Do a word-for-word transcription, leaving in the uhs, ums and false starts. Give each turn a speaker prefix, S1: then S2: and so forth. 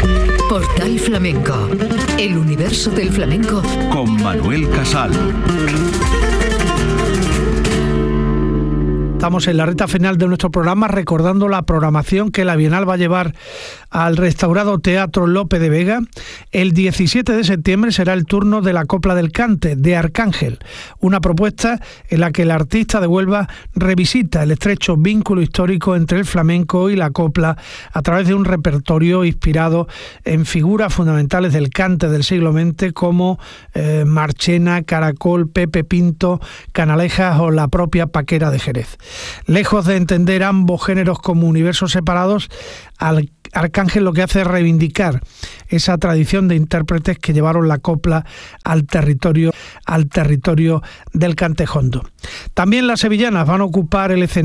S1: Portal Flamenco, el universo del flamenco
S2: con Manuel Casal.
S3: Estamos en la recta final de nuestro programa, recordando la programación que la Bienal va a llevar al restaurado Teatro Lope de Vega. El diecisiete de septiembre será el turno de la Copla del Cante, de Arcángel, una propuesta en la que el artista de Huelva revisita el estrecho vínculo histórico entre el flamenco y la copla a través de un repertorio inspirado en figuras fundamentales del cante del siglo veinte como eh, Marchena, Caracol, Pepe Pinto, Canalejas o la propia Paquera de Jerez. Lejos de entender ambos géneros como universos separados, al Arcángel lo que hace es reivindicar esa tradición de intérpretes que llevaron la copla al territorio, al territorio del cantejondo. También las sevillanas van a ocupar el escenario